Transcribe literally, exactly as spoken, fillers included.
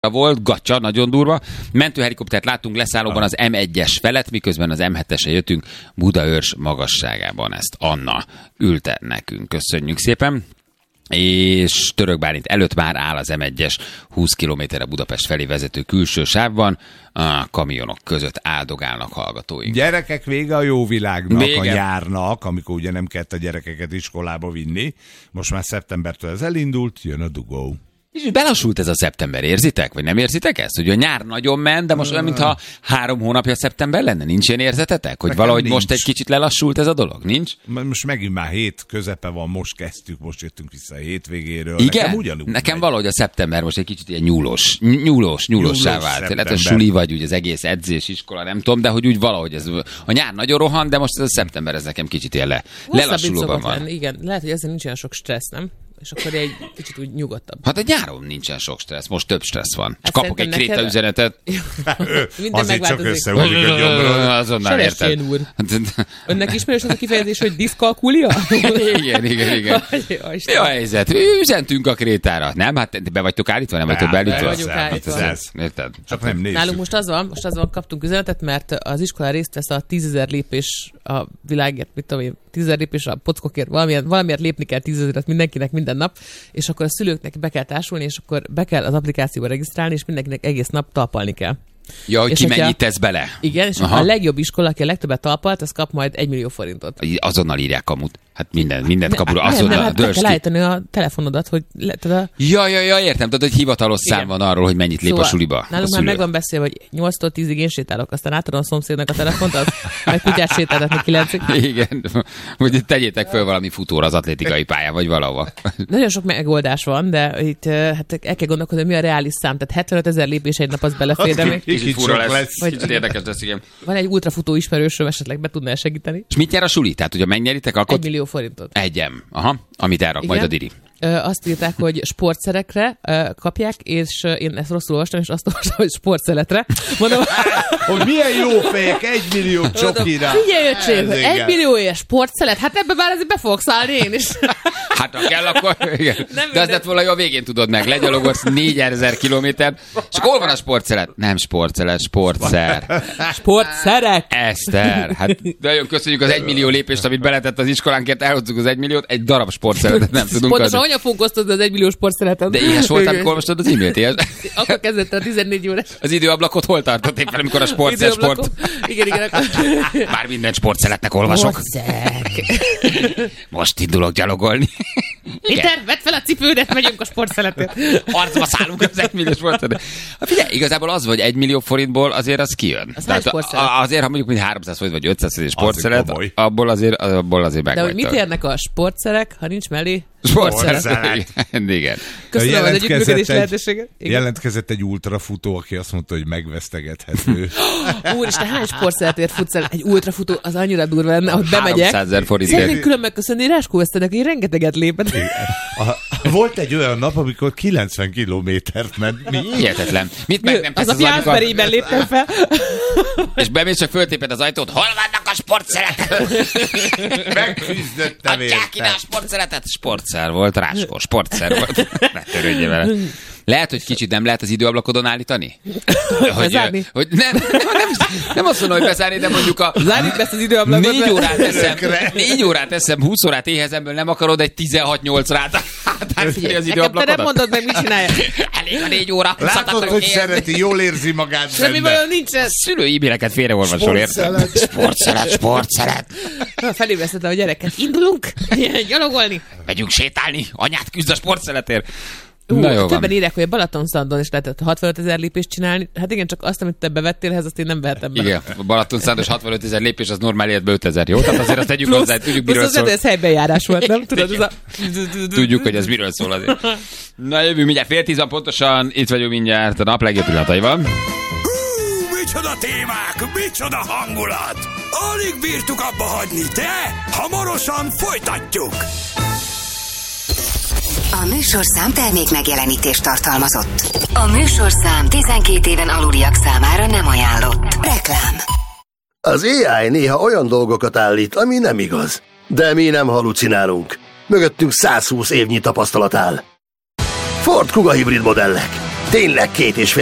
volt, gacsa, nagyon durva. Mentőhelikoptert láttunk leszállóban az em egyes felett, miközben az em hetesre jöttünk Budaörs magasságában. Ezt Anna ülte nekünk. Köszönjük szépen. És Török Bálint előtt már áll az em egyes húsz kilométerre Budapest felé vezető külső sávban. A kamionok között áldogálnak hallgatóink. Gyerekek, vége a jó világnak, vége. Vége. A nyárnak, amikor ugye nem kellett a gyerekeket iskolába vinni. Most már szeptembertől ez elindult, jön a dugó. És belassult ez a szeptember, érzitek? Vagy nem érzitek ezt? Hogy a nyár nagyon ment, de most olyan, mintha három hónapja szeptember lenne. Nincs ilyen érzetetek? Hogy nekem valahogy nincs. Most egy kicsit lelassult ez a dolog? Nincs? Most megint már hét közepe van, most kezdtük, most jöttünk vissza a hétvégéről. Igen? Nekem ugyanúgy Nekem megy. Valahogy a szeptember most egy kicsit ilyen nyúlós, nyúlós, nyúlossá vált. Lehet a suli vagy úgy az egész edzés, iskola, nem tudom, de hogy úgy valahogy ez a nyár nagyon rohan, de most ez a szeptember ez nekem kicsit ilyen le, lelassulóban van. Lenni, igen, lehet, hogy ezzel nincs olyan sok stressz, nem? És akkor egy kicsit úgy nyugodtabb. Hát a nyáron nincsen sok stressz, most több stressz van. Hát kapok egy kréta neked... üzenetet. Azért csak összehúzik a gyomron. Azonnal értem. Úr. Önnek ismerős az a kifejezés, hogy diszkalkulia? Igen, igen, igen. Mi a helyzet? Üzentünk a krétára. Nem? Hát be vagytok állítva? Nem vagytok beállítva? vagyok állítva. Érted? Csak nem nézzük. Nálunk most az van, most az van, kaptunk üzenetet, mert az iskola részt vesz a tízezer lépés a világért, mit tudom én, tízezer lépés a pockokért, valamiért, valamiért lépni kell tízezeret mindenkinek minden nap, és akkor a szülőknek be kell társulni, és akkor be kell az applikációba regisztrálni, és mindenkinek egész nap talpalni kell. Ja, hogy és ki hogyha, mennyit tesz bele. Igen, és a legjobb iskola, aki a legtöbbet talpalt, az kap majd egy millió forintot. Azonnal írják kamut. Hát minden, mindent kapura, azonnal. Nem, nem, hát be kell állítani a telefonodat, hogy... Le, a... Ja, ja, ja, értem, tehát egy hivatalos igen. Szám van arról, hogy mennyit lép szóval, a suliba. Nálunk már meg van beszélve, hogy nyolctól tízig én sétálok, aztán átadom a szomszédnak a telefont, az meg kutyát sétáltatni kilencig. Igen, hogy tegyétek föl valami futóra az atlétikai pályán, vagy valahova. Nagyon sok megoldás van, de itt hát el kell gondolkodni, mi a reális szám, tehát hetvenöt ezer lépés egy nap az belefér, de még... Kicsit fura lesz, kicsit érdekes lesz, igen. Van egy ultrafutó ismerősöm, esetleg be tudná segíteni. És mit jár a suli? Tehát, hogyha megnyeritek, akkor... Egy millió forintot. Egyem. Aha, amit elrak majd a diri. Ö, azt írták, hogy sportszerekre ö, kapják, és ö, én ezt rosszul olvastam, és azt olvastam, hogy sportszeletre. Mondom, hogy milyen jó fejek, egy millió csokira. Figyelj, öcsém, egy millióért sportszelet, hát ebben már azért be fogok szállni én is. Hát ha kell, akkor igen. De az lett volna, a végén tudod meg, legyalogolsz négyezer kilométert, és hol van a sportszelet? Nem sportszelet, sportszer. Sportszerek! Eszter, hát nagyon köszönjük az egymillió lépést, amit beletett az iskolánkért, elhozzuk az egymilliót, egy darab sportszeletet nem tudunk. Pontosan, hogyan fogunk osztani az egymillió sportszeletet? De éhes voltál, amikor olvastad az e-mailt, éhes? Akkor kezdett a tizennégy órás. Az időablakot hol tartott éppen, amikor a sportszer sport? Igen, igen. Már minden sportszeletnek olvasok. Most indulok gyalogolni. Péter, vedd fel a cipődet, megyünk a sportszeletet. Harcba szállunk az egymillió sportszeletet. Figyelj, igazából az, hogy egy millió forintból azért az kijön. Az Tehát azért, ha mondjuk mint háromszáz forint vagy ötszáz forint sportszelet, abból azért, abból azért meg. De hogy mit érnek a sportszerek, ha nincs mellé? Sportszelet. Igen. Köszönöm az együttműködés lehetőséget. Jelentkezett egy ultrafutó, aki azt mondta, hogy megvesztegethető. Úristen, hány sportszeletért futsz el? Egy ultrafutó, az annyira durva lenne, hogy bemegyek. háromszázezer forintért. Szeretnénk külön megköszönni Ráskó Eszternek, én rengeteget lépett. Volt egy olyan nap, amikor kilencven kilométert ment. Mi? Hihetetlen. Mit meg nem tesz az, az, az Jászberében léptem fel. És bemész, csak föltéped az ajtót, hol vannak a sportszeletek? Megküzdöttem érte. Adják ide a sportszeletet. Sportszer volt, Ráskó, sportszer volt. Ne törődjél vele. Lehet, hogy kicsit nem lehet az időablakodon állítani? Hogy, hogy nem, nem, nem, nem azt mondom, hogy bezárni, de mondjuk a... Zárjuk be ezt az időablakot. Négy órát eszem, négy órát eszem, húsz órát éhezemből, nem akarod egy tizenhat nyolcra átfigyelni az időablakodot? Te nem mondod meg, mit csinálja. Elég a négy óra. Látod, hogy szereti, jól érzi magát semmi bajom nincsen. Szülői e-maileket félreolvasol, érted? Sportszelet, sportszelet. Felébresztettem a gyereket. Indulunk? Gyalogolni? Megyünk sétálni. Anyát küzd a sportszeletér. Uh, Na jó, többen írják, hogy a Balatonszandon is lehetett hatvanöt ezer lépést csinálni. Hát igen, csak azt, amit te bevettél, ezt én nem vehetem be. Igen, a Balatonszandon hatvanöt ezer lépés, az normál életben ötezer, jó? Tehát azért azt tegyük plusz, hozzá, tudjuk miről szól. Ez helybejárás volt, nem? Tudod, ez a... Tudjuk, hogy ez miről szól azért. Na jövő mindjárt fél tízan pontosan, itt vagyunk mindjárt a nap legjobb pillanataival. Hú, micsoda témák, micsoda hangulat! Alig bírtuk abba hagyni, de hamarosan folytatjuk! A műsorszám termék megjelenítést tartalmazott. A műsorszám tizenkét éven aluliak számára nem ajánlott. Reklám. Az á i néha olyan dolgokat állít, ami nem igaz. De mi nem halucinálunk. Mögöttünk száz húsz évnyi tapasztalat áll. Ford Kuga hibrid modellek. Tényleg két és fél